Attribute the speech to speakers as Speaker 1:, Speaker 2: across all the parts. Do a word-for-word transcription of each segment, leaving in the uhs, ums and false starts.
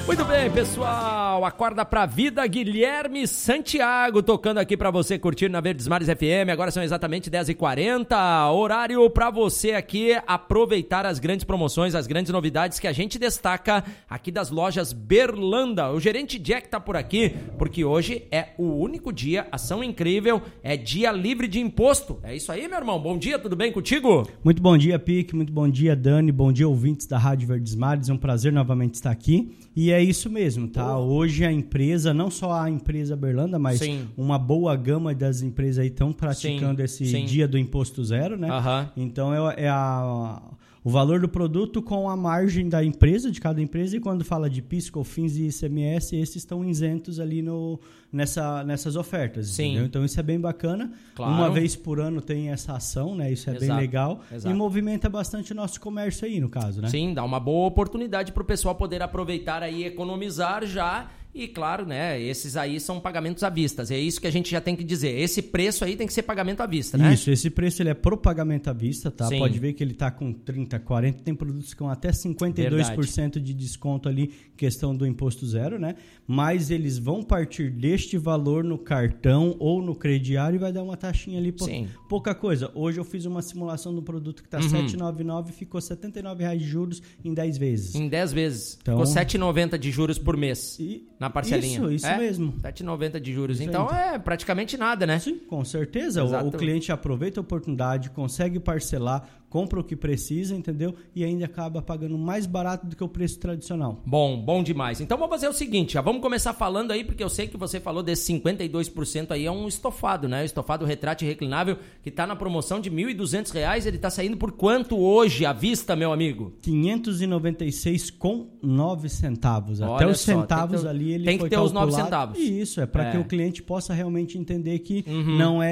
Speaker 1: Muito bem, pessoal, acorda pra vida, Guilherme Santiago tocando aqui pra você curtir na Verdes Mares F M. Agora são exatamente dez e quarenta, horário pra você aqui aproveitar as grandes promoções, as grandes novidades que a gente destaca aqui das lojas Berlanda. O gerente Jack tá por aqui porque hoje é o único dia, ação incrível, é dia livre de imposto. É isso aí, meu irmão, bom dia, tudo bem contigo?
Speaker 2: Muito bom dia, Pique, muito bom dia, Dani, bom dia, ouvintes da Rádio Verdes Mares, é um prazer novamente estar aqui. E é isso mesmo, tá? Oh. Hoje a empresa, não só a empresa Berlanda, mas sim, uma boa gama das empresas aí estão praticando sim, esse sim. dia do imposto zero, né? Uh-huh. Então é, é a, o valor do produto com a margem da empresa, de cada empresa, e quando fala de PIS, COFINS e I C M S, esses estão isentos ali no, nessa, nessas ofertas, sim, entendeu? Então isso é bem bacana. Claro. Uma vez por ano tem essa ação, né? Isso é exato, bem legal. Exato. E movimenta bastante o nosso comércio aí, no caso, né?
Speaker 1: Sim, dá uma boa oportunidade para o pessoal poder aproveitar aí, economizar já. E claro, né, esses aí são pagamentos à vista, é isso que a gente já tem que dizer, esse preço aí tem que ser pagamento à vista, né?
Speaker 2: Isso, esse preço ele é pro pagamento à vista, tá? Sim. Pode ver que ele tá com trinta, quarenta, tem produtos com até cinquenta e dois por cento Verdade. De desconto ali, questão do imposto zero, né? Mas eles vão partir deste valor no cartão ou no crediário e vai dar uma taxinha ali, pou, pouca coisa. Hoje eu fiz uma simulação do produto que tá uhum. sete reais e noventa e nove centavos, ficou setenta e nove reais de juros em dez vezes.
Speaker 1: Em dez vezes, então, ficou sete reais e noventa centavos de juros por mês. E na parcelinha.
Speaker 2: Isso, isso
Speaker 1: é?
Speaker 2: mesmo.
Speaker 1: sete reais e noventa centavos de juros. Isso então aí. É praticamente nada, né?
Speaker 2: Sim, com certeza. O, o cliente aproveita a oportunidade, consegue parcelar, compra o que precisa, entendeu? E ainda acaba pagando mais barato do que o preço tradicional.
Speaker 1: Bom, bom demais. Então vamos fazer o seguinte, já vamos começar falando aí, porque eu sei que você falou desse cinquenta e dois por cento aí, é um estofado, né? O estofado retrátil reclinável que tá na promoção de mil e duzentos reais, ele tá saindo por quanto hoje à vista, meu amigo?
Speaker 2: quinhentos e noventa e seis reais e nove centavos. Até os só, centavos
Speaker 1: ter,
Speaker 2: ali ele
Speaker 1: tem
Speaker 2: foi
Speaker 1: que ter
Speaker 2: calculado.
Speaker 1: Os nove centavos.
Speaker 2: Isso, é para é. que o cliente possa realmente entender que uhum. não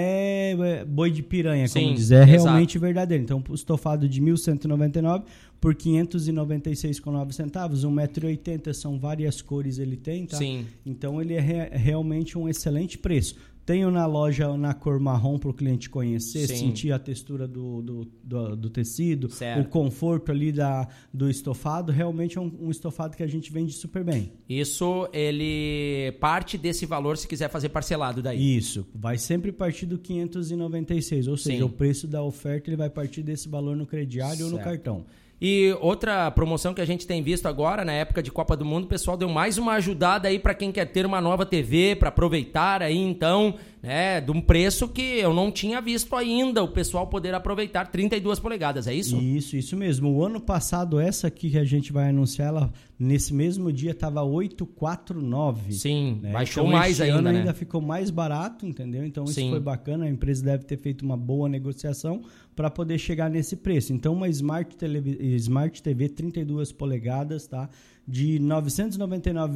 Speaker 2: é boi de piranha, como Sim, diz, é exato. realmente verdadeiro. Então, o estofado de mil cento e noventa e nove reais por quinhentos e noventa e seis reais e nove centavos, um metro e oitenta, são várias cores ele tem, tá?
Speaker 1: Sim.
Speaker 2: Então ele é re- realmente um excelente preço. Tenho na loja na cor marrom para o cliente conhecer, Sim. sentir a textura do, do, do, do tecido, certo. o conforto ali da, do estofado. Realmente é um, um estofado que a gente vende super bem.
Speaker 1: Isso, ele parte desse valor se quiser fazer parcelado daí.
Speaker 2: Isso, vai sempre partir do quinhentos e noventa e seis, ou seja, Sim. o preço da oferta ele vai partir desse valor no crediário certo. ou no cartão.
Speaker 1: E outra promoção que a gente tem visto agora, na época de Copa do Mundo, o pessoal deu mais uma ajudada aí para quem quer ter uma nova T V, para aproveitar aí então, né, de um preço que eu não tinha visto ainda, o pessoal poder aproveitar trinta e duas polegadas, é isso?
Speaker 2: Isso, isso mesmo. O ano passado, essa aqui que a gente vai anunciar, ela nesse mesmo dia estava oitocentos e quarenta e nove.
Speaker 1: Sim,
Speaker 2: né?
Speaker 1: baixou
Speaker 2: então,
Speaker 1: mais
Speaker 2: esse
Speaker 1: ainda,
Speaker 2: ano
Speaker 1: né?
Speaker 2: ainda ficou mais barato, entendeu? Então isso
Speaker 1: Sim.
Speaker 2: foi bacana, a empresa deve ter feito uma boa negociação para poder chegar nesse preço. Então uma Smart, Tele... Smart T V trinta e duas polegadas, tá? De novecentos e noventa e nove